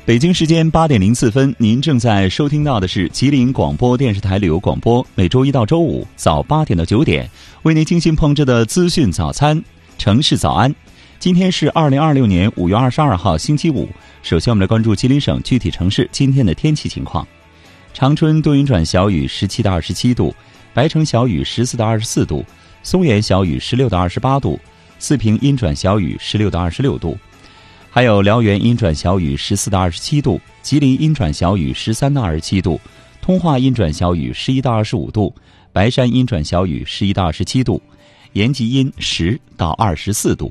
北京时间8点04分，您正在收听到的是吉林广播电视台旅游广播，每周一到周五早8点到9点，为您精心烹制的资讯早餐城市早安。今天是2026年5月22号星期五。首先我们来关注吉林省具体城市今天的天气情况。长春多云转小雨17到27度，白城小雨14到24度，松原小雨16到28度，四平阴转小雨16到26度，还有辽源阴转小雨14到27度，吉林阴转小雨13到27度，通化阴转小雨11到25度，白山阴转小雨11到27度，延吉阴10到24度。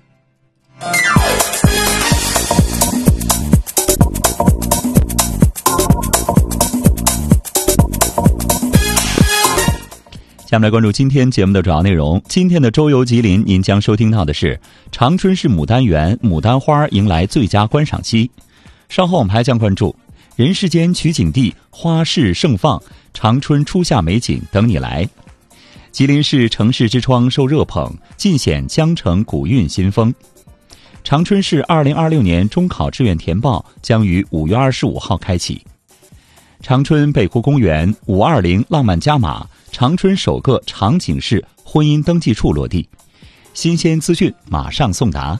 下面来关注今天节目的主要内容。今天的周游吉林，您将收听到的是长春市牡丹园牡丹花迎来最佳观赏期。稍后我们还将关注人世间取景地，花市盛放，长春初夏美景等你来。吉林市城市之窗受热捧，尽显江城古韵新风。长春市2026年中考志愿填报将于5月25号开启。长春北湖公园520浪漫加码，长春首个场景式婚姻登记处落地。新鲜资讯马上送达。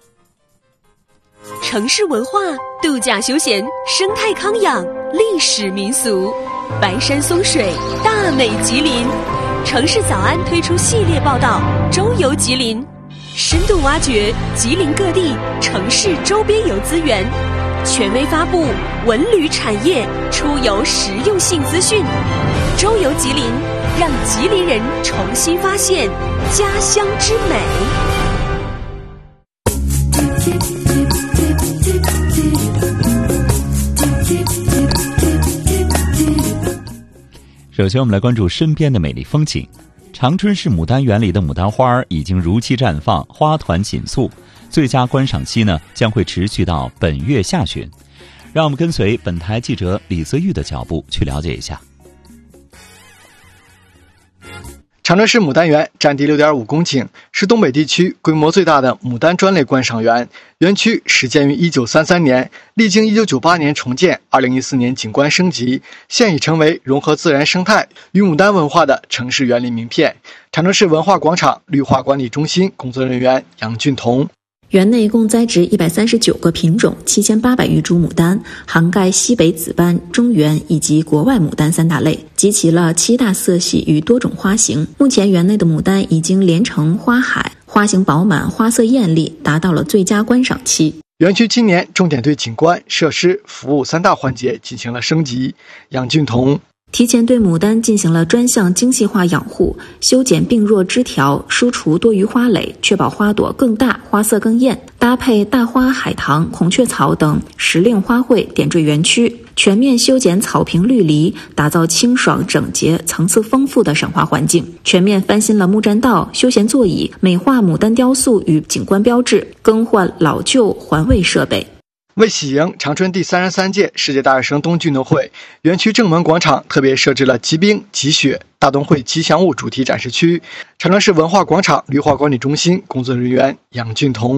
城市文化、度假休闲、生态康养、历史民俗，白山松水，大美吉林。城市早安推出系列报道《周游吉林》，深度挖掘吉林各地城市周边游资源，权威发布文旅产业出游实用性资讯。周游吉林，让吉林人重新发现家乡之美。 首先我们来关注身边的美丽风景。长春市牡丹园里的牡丹花已经如期绽放，花团锦簇，最佳观赏期呢将会持续到本月下旬。让我们跟随本台记者李泽玉的脚步去了解一下。 长春市牡丹园占地 6.5 公顷，是东北地区规模最大的牡丹专类观赏园。园区始建于1933年，历经1998年重建，2014年景观升级，现已成为融合自然生态与牡丹文化的城市园林名片。长春市文化广场绿化管理中心工作人员杨俊彤。 园内共栽植139个品种，7800余株牡丹，涵盖西北紫斑、中原以及国外牡丹3大类，集齐了7大色系与多种花型。目前园内的牡丹已经连成花海，花型饱满，花色艳丽，达到了最佳观赏期。 园区今年重点对景观、设施、服务3大环节进行了升级。杨俊彤提前对牡丹进行了专项精细化养护，修剪病弱枝条，疏除多余花蕾，确保花朵更大，花色更艳，搭配大花海棠、孔雀草等时令花卉点缀园区，全面修剪草坪绿篱，打造清爽整洁、层次丰富的赏花环境。全面翻新了木栈道、休闲座椅，美化牡丹雕塑与景观标志，更换老旧环卫设备。 为喜迎长春第33届世界大学生冬季运动会，园区正门广场特别设置了集冰、集雪、大冬会吉祥物主题展示区。长春市文化广场绿化管理中心工作人员杨俊彤。